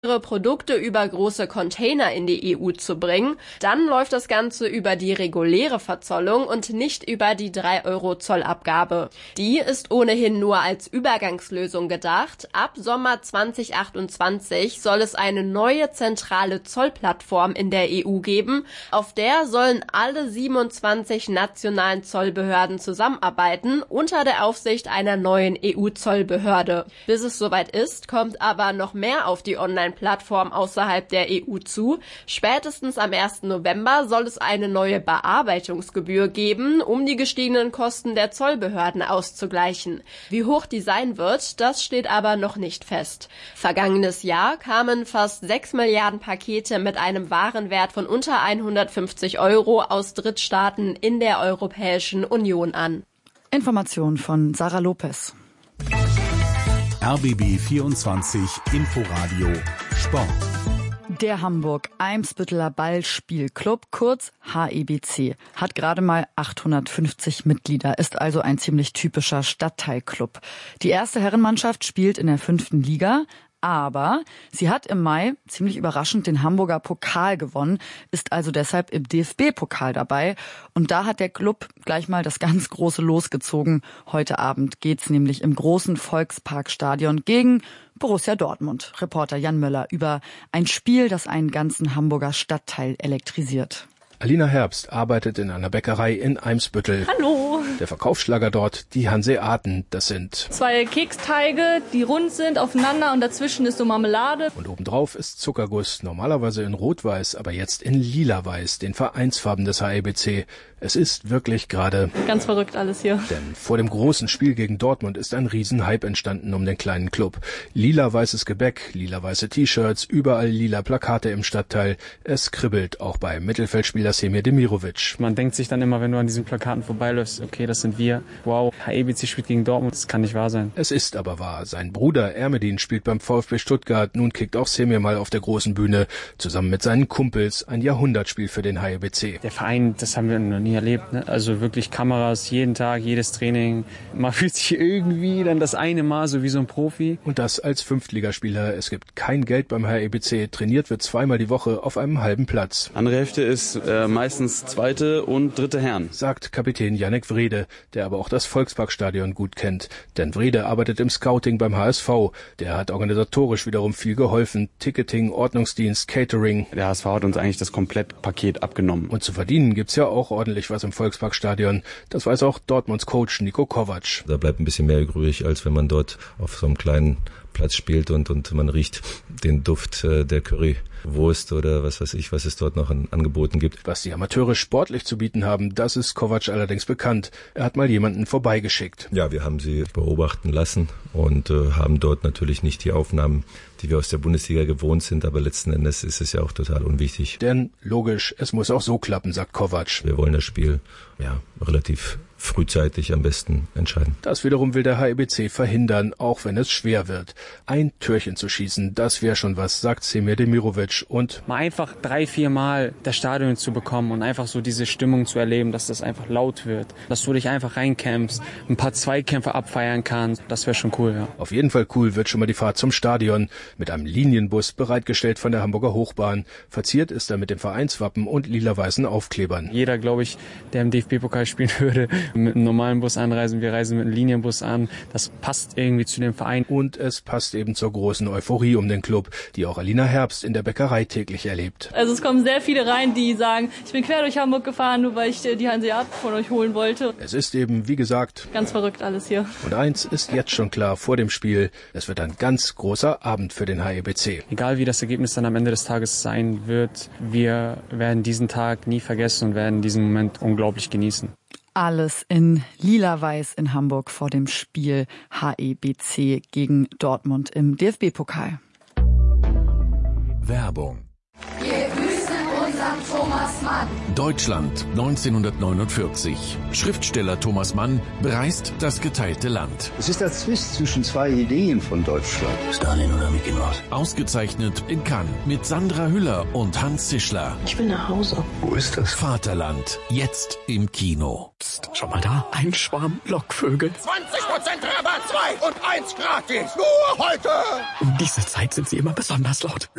ihre Produkte über große Container in die EU zu bringen. Dann läuft das Ganze über die reguläre Verzollung und nicht über die 3 Euro Zollabgabe. Die ist ohnehin nur als Übergangslösung gedacht. Ab Sommer 2028 soll es eine neue zentrale Zollplattform in der EU geben. Auf der sollen alle 27 nationalen Zollbehörden zusammenarbeiten unter der Aufsicht einer neuen EU-Zollbehörde. Bis es soweit ist, kommt aber noch mehr auf die Online-Plattform außerhalb der EU zu. Spätestens am 1. November soll es eine neue Bearbeitungsgebühr geben, um die gestiegenen Kosten der Zollbehörden auszugleichen. Wie hoch die sein wird, das steht aber noch nicht fest. Vergangenes Jahr kamen fast 6 Milliarden Pakete mit einem Warenwert von unter 150 Euro aus Drittstaaten in der Europäischen Union an. Information von Sarah Lopez. RBB 24 Inforadio Sport. Der Hamburg-Eimsbütteler Ballspielclub, kurz HEBC, hat gerade mal 850 Mitglieder, ist also ein ziemlich typischer Stadtteilclub. Die erste Herrenmannschaft spielt in der 5. Liga, aber sie hat im Mai ziemlich überraschend den Hamburger Pokal gewonnen, ist also deshalb im DFB-Pokal dabei. Und da hat der Club gleich mal das ganz große Los gezogen. Heute Abend geht's nämlich im großen Volksparkstadion gegen Borussia Dortmund. Reporter Jan Möller über ein Spiel, das einen ganzen Hamburger Stadtteil elektrisiert. Alina Herbst arbeitet in einer Bäckerei in Eimsbüttel. Hallo. Der Verkaufsschlager dort, die Hanseaten, das sind 2 Keksteige, die rund sind, aufeinander und dazwischen ist so Marmelade. Und obendrauf ist Zuckerguss, normalerweise in Rot-Weiß, aber jetzt in Lila-Weiß, den Vereinsfarben des HEBC. Es ist wirklich gerade ganz verrückt alles hier. Denn vor dem großen Spiel gegen Dortmund ist ein Riesenhype entstanden um den kleinen Club. Lila-weißes Gebäck, lila-weiße T-Shirts, überall lila Plakate im Stadtteil. Es kribbelt auch bei Mittelfeldspieler Semir Demirovic. Man denkt sich dann immer, wenn du an diesen Plakaten vorbeiläufst, okay, das sind wir. Wow, HEBC spielt gegen Dortmund, das kann nicht wahr sein. Es ist aber wahr. Sein Bruder Ermedin spielt beim VfB Stuttgart. Nun kickt auch Semir mal auf der großen Bühne. Zusammen mit seinen Kumpels ein Jahrhundertspiel für den HEBC. Der Verein, das haben wir noch nie erlebt, ne? Also wirklich Kameras, jeden Tag, jedes Training. Man fühlt sich irgendwie dann das eine Mal so wie so ein Profi. Und das als Fünftligaspieler. Es gibt kein Geld beim HEBC. Trainiert wird 2-mal die Woche auf einem halben Platz. Andere Hälfte ist meistens 2. und 3. Herren, sagt Kapitän Jannik Wrede, der aber auch das Volksparkstadion gut kennt. Denn Wrede arbeitet im Scouting beim HSV. Der hat organisatorisch wiederum viel geholfen. Ticketing, Ordnungsdienst, Catering. Der HSV hat uns eigentlich das Komplettpaket abgenommen. Und zu verdienen gibt's ja auch ordentlich was im Volksparkstadion. Das weiß auch Dortmunds Coach Niko Kovac. Da bleibt ein bisschen mehr übrig, als wenn man dort auf so einem kleinen Platz spielt und man riecht den Duft der Currywurst oder was weiß ich, was es dort noch an Angeboten gibt. Was die Amateure sportlich zu bieten haben, das ist Kovac allerdings bekannt. Er hat mal jemanden vorbeigeschickt. Ja, wir haben sie beobachten lassen und haben dort natürlich nicht die Aufnahmen, die wir aus der Bundesliga gewohnt sind, aber letzten Endes ist es ja auch total unwichtig. Denn logisch, es muss auch so klappen, sagt Kovac. Wir wollen das Spiel relativ frühzeitig am besten entscheiden. Das wiederum will der HEBC verhindern, auch wenn es schwer wird. Ein Türchen zu schießen, das wäre schon was, sagt Semir Demirovic. Und mal einfach 3-4 Mal das Stadion zu bekommen und einfach so diese Stimmung zu erleben, dass das einfach laut wird, dass du dich einfach reinkämpfst, ein paar Zweikämpfe abfeiern kannst, das wäre schon cool, ja. Auf jeden Fall cool wird schon mal die Fahrt zum Stadion, mit einem Linienbus bereitgestellt von der Hamburger Hochbahn. Verziert ist er mit dem Vereinswappen und lila-weißen Aufklebern. Jeder, glaube ich, der im DFB-Pokal spielen würde, mit einem normalen Bus anreisen, wir reisen mit einem Linienbus an. Das passt irgendwie zu dem Verein. Und es passt eben zur großen Euphorie um den Club, die auch Alina Herbst in der Bäckerei täglich erlebt. Also es kommen sehr viele rein, die sagen, ich bin quer durch Hamburg gefahren, nur weil ich die Hanseaten von euch holen wollte. Es ist eben, wie gesagt, ganz verrückt alles hier. Und eins ist jetzt schon klar vor dem Spiel, es wird ein ganz großer Abend für den HEBC. Egal wie das Ergebnis dann am Ende des Tages sein wird, wir werden diesen Tag nie vergessen und werden diesen Moment unglaublich genießen. Alles in lila-weiß in Hamburg vor dem Spiel HEBC gegen Dortmund im DFB-Pokal. Werbung. Wir grüßen unseren Thomas Mann. Deutschland 1949. Schriftsteller Thomas Mann bereist das geteilte Land. Es ist der Zwist zwischen zwei Ideen von Deutschland. Stalin oder Mickey Mouse. Ausgezeichnet in Cannes mit Sandra Hüller und Hans Zischler. Ich will nach Hause. Wo ist das? Vaterland. Jetzt im Kino. Psst, schau mal da. Ein Schwarm Lockvögel. 20% Rabatt, 2 und 1 gratis. Nur heute. Um diese Zeit sind sie immer besonders laut.